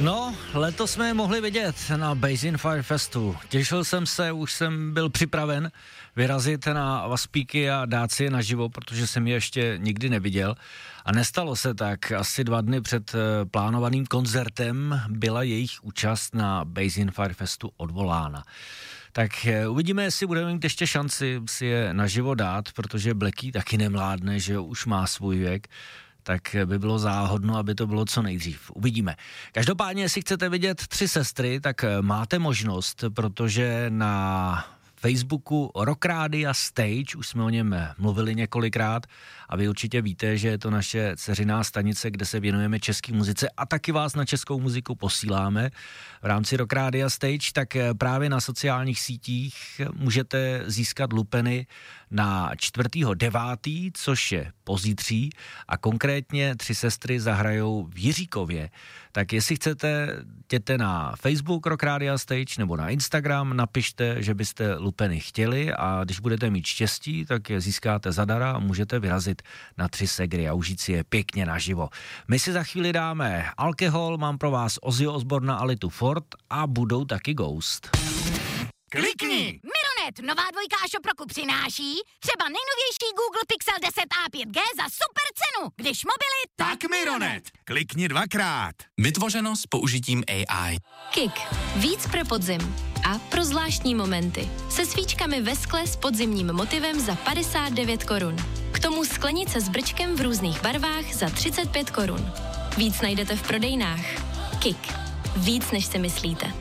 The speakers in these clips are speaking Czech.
No, letos jsme je mohli vidět na Basin Fire Festu. Těšil jsem se, už jsem byl připraven vyrazit na Vaspíky a dát si je naživo, protože jsem je ještě nikdy neviděl. A nestalo se tak. Asi 2 dny před plánovaným koncertem byla jejich účast na Basin Fire Festu odvolána. Tak uvidíme, jestli budeme mít ještě šanci si je naživo dát, protože Blacky taky nemládne, že už má svůj věk. Tak by bylo záhodno, aby to bylo co nejdřív. Uvidíme. Každopádně, jestli chcete vidět 3 sestry, tak máte možnost, protože na Facebooku Rock Rádia Stage, už jsme o něm mluvili několikrát a vy určitě víte, že je to naše dceřiná stanice, kde se věnujeme české muzice a taky vás na českou muziku posíláme v rámci Rock Rádia Stage, tak právě na sociálních sítích můžete získat lupeny na 4.9., což je pozítří a konkrétně 3 sestry zahrajou v Jiříkově. Tak jestli chcete, jděte na Facebook Rock Rádia Stage nebo na Instagram, napište, že byste lupeny chtěli a když budete mít štěstí, tak je získáte zadara a můžete vyrazit na 3 segry a užít si je pěkně naživo. My si za chvíli dáme alkohol, mám pro vás Ozzyho Osborna a Litu Ford a budou taky Ghost. Klikni! Mironet, nová 2 Šoproku přináší třeba nejnovější Google Pixel 10a 5G za super cenu. Když mobily, tak Mironet. Klikni 2krát. Vytvořeno s použitím AI. Kik. Víc pro podzim. A pro zvláštní momenty. Se svíčkami ve skle s podzimním motivem za 59 korun. K tomu sklenice s brčkem v různých barvách za 35 korun. Víc najdete v prodejnách. Kik. Víc, než si myslíte.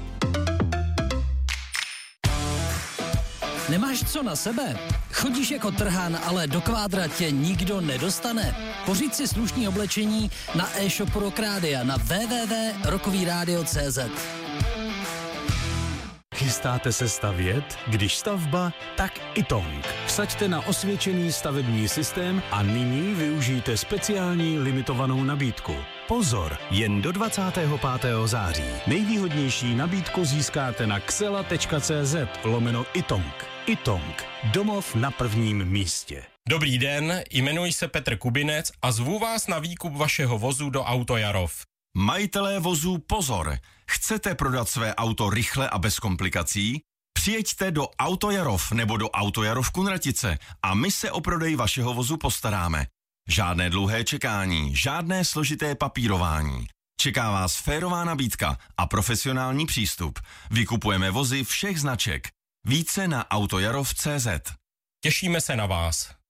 Nemáš co na sebe? Chodíš jako trhan, ale do kvádra tě nikdo nedostane? Pořiď si slušný oblečení na e-shopu Rock Rádia na www.rockovyradio.cz. Chystáte se stavět? Když stavba, tak Itong. Vsaďte na osvědčený stavební systém a nyní využijte speciální limitovanou nabídku. Pozor, jen do 25. září. Nejvýhodnější nabídku získáte na xela.cz/Itong. Itong. Domov na prvním místě. Dobrý den, jmenuji se Petr Kubinec a zvu vás na výkup vašeho vozu do Auto Jarov. Majitelé vozů pozor! Chcete prodat své auto rychle a bez komplikací? Přijeďte do Auto Jarov nebo do Auto Jarov Kunratice a my se o prodej vašeho vozu postaráme. Žádné dlouhé čekání, žádné složité papírování. Čeká vás férová nabídka a profesionální přístup. Vykupujeme vozy všech značek. Více na autojarov.cz. Těšíme se na vás.